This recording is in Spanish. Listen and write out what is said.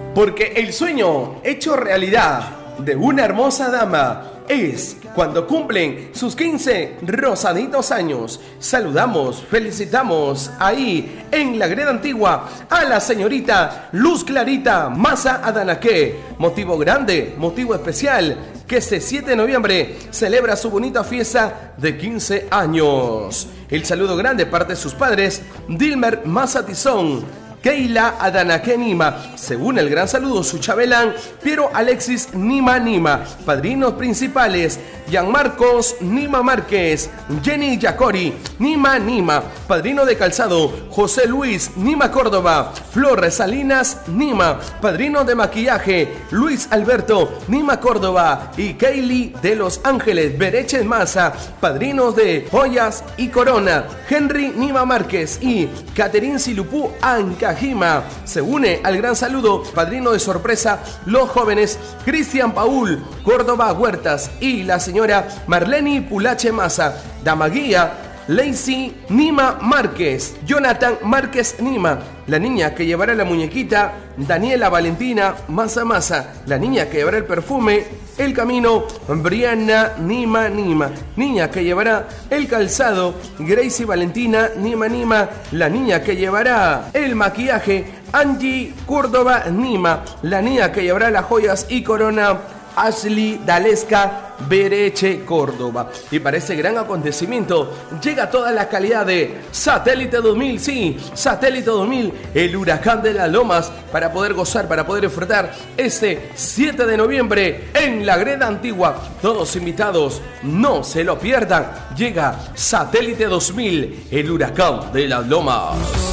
Porque el sueño hecho realidad de una hermosa dama es cuando cumplen sus 15 rosaditos años. Saludamos, felicitamos ahí en la Greda Antigua a la señorita Luz Clarita Maza Adanaque. Motivo grande, motivo especial, que este 7 de noviembre celebra su bonita fiesta de 15 años. El saludo grande parte de sus padres, Dilmer Maza Tizón, Keila Adanaque Nima. Según el gran saludo, su chabelán Piero Alexis Nima. Padrinos principales, Gianmarcos Nima Márquez, Jenny Yacori Nima. Padrino de calzado, José Luis Nima Córdoba, Flor Salinas Nima. Padrino de maquillaje, Luis Alberto Nima Córdoba y Kaylee de Los Ángeles Bereche Maza. Padrinos de joyas y corona, Henry Nima Márquez y Caterín Silupú Ancajima. Se une al gran saludo, padrino de sorpresa, los jóvenes Cristian Paul Córdoba Huertas y la señora Marleni Pulache Maza. Dama guía, Lacey Nima Márquez, Jonathan Márquez Nima. La niña que llevará la muñequita, Daniela Valentina Maza. La niña que llevará el perfume, el camino, Brianna Nima. Niña que llevará el calzado, Gracie Valentina Nima. La niña que llevará el maquillaje, Angie Córdoba Nima. La niña que llevará las joyas y corona, Ashley Dalesca Bereche Córdoba. Y para ese gran acontecimiento llega toda la calidad de Satélite 2000, sí, Satélite 2000, el huracán de las lomas, para poder gozar, para poder disfrutar este 7 de noviembre en la Greda Antigua. Todos invitados, no se lo pierdan. Llega Satélite 2000, el huracán de las lomas.